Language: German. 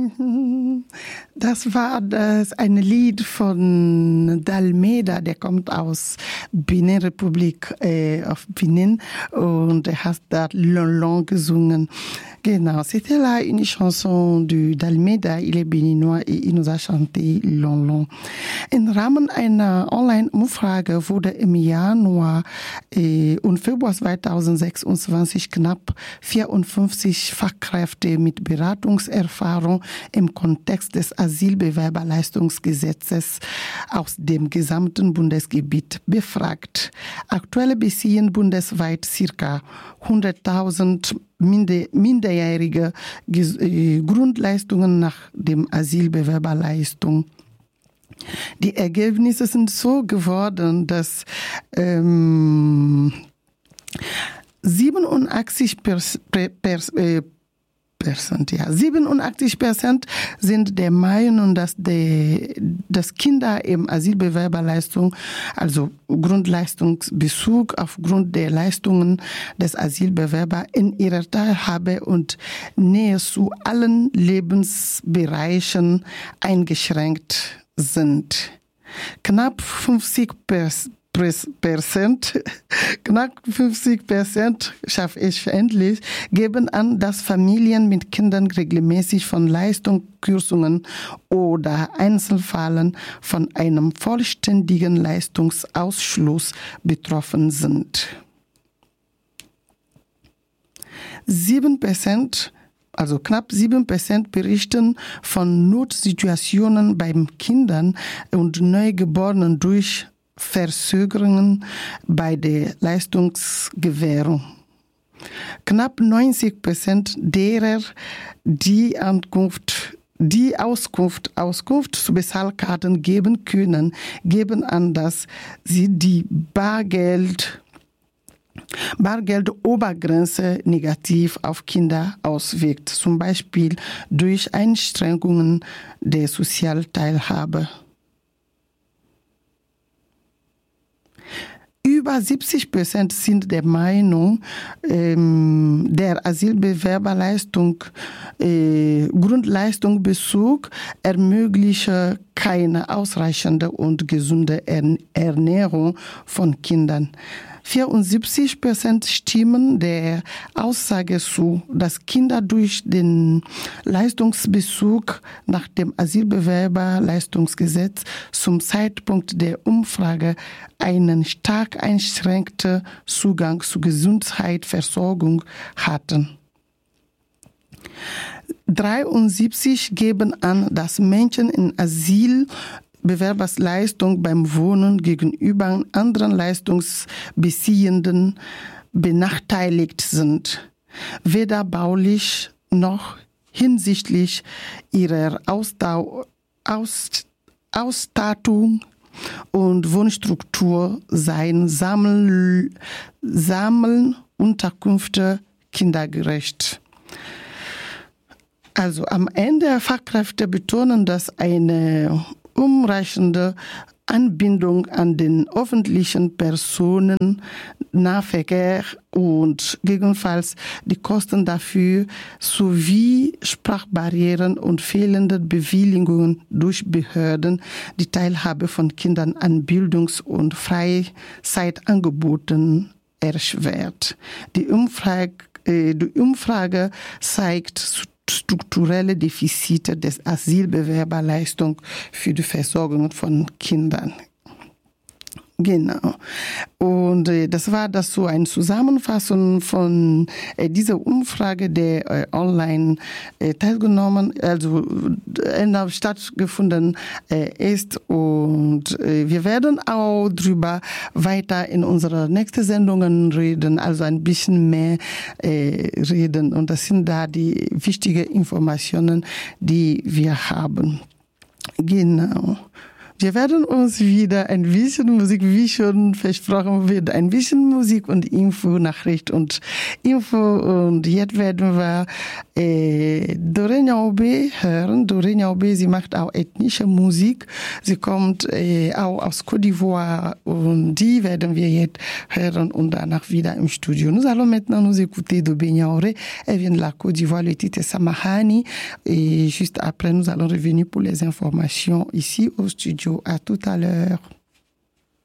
Das war ein Lied von D'Almeida, der kommt aus Benin-Republik, auf Benin, und er hat da Lon gesungen. Genau, c'était là une chanson d'Almeida, il est béninois et il nous a chanté Lon Lon. Im Rahmen einer Online-Umfrage wurde im Januar und Februar 2026 knapp 54 Fachkräfte mit Beratungserfahrung im Kontext des Asylbewerberleistungsgesetzes aus dem gesamten Bundesgebiet befragt. Aktuell beziehen bundesweit ca. 100.000 minderjährige Grundleistungen nach dem Asylbewerberleistung. Die Ergebnisse sind so geworden, dass 87% sind der Meinung, dass Kinder im Asylbewerberleistung, also Grundleistungsbezug aufgrund der Leistungen des Asylbewerbers in ihrer Teilhabe und Nähe zu allen Lebensbereichen eingeschränkt sind. Knapp 50% schaffe ich endlich, geben an, dass Familien mit Kindern regelmäßig von Leistungskürzungen oder Einzelfällen von einem vollständigen Leistungsausschluss betroffen sind. 7%, also knapp 7% berichten von Notsituationen beim Kindern und Neugeborenen durch Verzögerungen bei der Leistungsgewährung. Knapp 90% derer, die Auskunft zu Bezahlkarten geben können, geben an, dass sie die Bargeldobergrenze negativ auf Kinder auswirkt, zum Beispiel durch Einschränkungen der Sozialteilhabe. Über 70% sind der Meinung, der Asylbewerberleistung, Grundleistungsbezug ermögliche keine ausreichende und gesunde Ernährung von Kindern. 74% stimmen der Aussage zu, dass Kinder durch den Leistungsbezug nach dem Asylbewerberleistungsgesetz zum Zeitpunkt der Umfrage einen stark eingeschränkten Zugang zu Gesundheitsversorgung hatten. 73% geben an, dass Menschen in Asylbewerberleistung beim Wohnen gegenüber anderen Leistungsbeziehenden benachteiligt sind, weder baulich noch hinsichtlich ihrer Ausstattung und Wohnstruktur, seien Sammelunterkünfte kindergerecht. Also am Ende Fachkräfte betonen, dass eine umreichende Anbindung an den öffentlichen Personennahverkehr und gegebenenfalls die Kosten dafür sowie Sprachbarrieren und fehlende Bewilligungen durch Behörden die Teilhabe von Kindern an Bildungs- und Freizeitangeboten erschwert. Die Umfrage zeigt strukturelle Defizite des Asylbewerberleistung für die Versorgung von Kindern. Genau. Und das war das so eine Zusammenfassung von dieser Umfrage, der online stattgefunden ist. Und wir werden auch drüber weiter in unserer nächsten Sendungen reden, also ein bisschen mehr reden. Und das sind da die wichtigen Informationen, die wir haben. Genau. Wir werden uns wieder ein bisschen Musik, wie schon versprochen wird, ein bisschen Musik und Info, Nachricht und Info. Und jetzt werden wir Doré Niaoubé hören. Doré Niaoubé, sie macht auch ethnische Musik. Sie kommt auch aus Côte d'Ivoire und die werden wir jetzt hören und danach wieder im Studio. Nous allons maintenant nous écouter Doré Niaoubé. Elle vient de la Côte d'Ivoire, le titre est Samahani. Et juste après, nous allons revenir pour les informations ici au studio. À tout à l'heure.